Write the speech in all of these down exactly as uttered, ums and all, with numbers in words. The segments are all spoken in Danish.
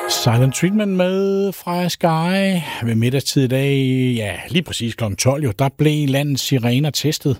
Silent Treatment med fra Sky ved middagstid i dag. Ja, lige præcis klokken tolv jo, der blev landets sirener testet.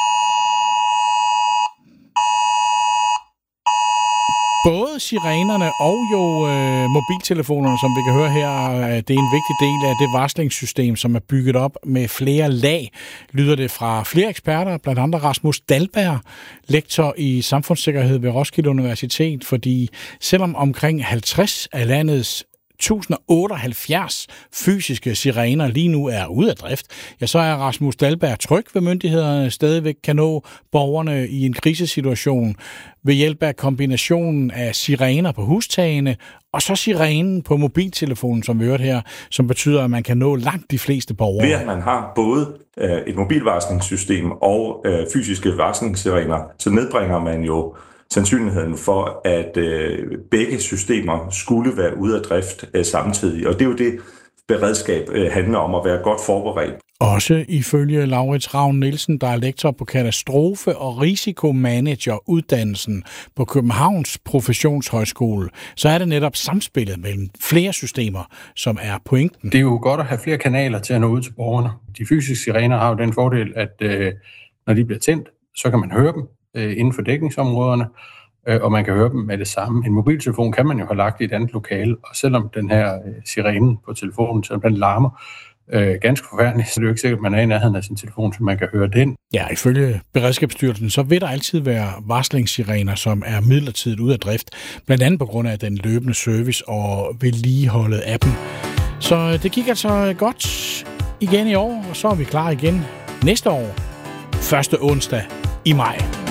Både sirenerne og jo øh, mobiltelefonerne, som vi kan høre her, det er en vigtig del af det varslingssystem, som er bygget op med flere lag, lyder det fra flere eksperter, blandt andet Rasmus Dahlberg, lektor i samfundssikkerhed ved Roskilde Universitet, fordi selvom omkring halvtreds af landets et tusind og otteoghalvfjerds fysiske sirener lige nu er ude af drift, ja, så er Rasmus Dahlberg tryg ved myndighederne stadigvæk kan nå borgerne i en krisesituation ved hjælp af kombinationen af sirener på hustagene og så sirenen på mobiltelefonen, som vi hørte her, som betyder, at man kan nå langt de fleste borgere. Ved at man har både øh, et mobilvarslingssystem og øh, fysiske varslingssirener, så nedbringer man jo sandsynligheden for, at øh, begge systemer skulle være ude af drift øh, samtidig. Og det er jo det, beredskab øh, handler om, at være godt forberedt. Også ifølge Laurits Ravn Nielsen, der er lektor på katastrofe- og risikomanageruddannelsen på Københavns Professionshøjskole, så er det netop samspillet mellem flere systemer, som er pointen. Det er jo godt at have flere kanaler til at nå ud til borgerne. De fysiske sirener har jo den fordel, at øh, når de bliver tændt, så kan man høre dem inden for dækningsområderne, og man kan høre dem med det samme. En mobiltelefon kan man jo have lagt i et andet lokale, og selvom den her sirene på telefonen, selvom den larmer øh, ganske forfærdeligt, så det er jo ikke sikkert, at man er i nærheden af sin telefon, så man kan høre den. Ja, ifølge Beredskabsstyrelsen, så vil der altid være varslingssirener, som er midlertidigt ude af drift, blandt andet på grund af den løbende service og vedligeholdet af dem. Så det gik altså godt igen i år, og så er vi klar igen næste år, første onsdag i maj.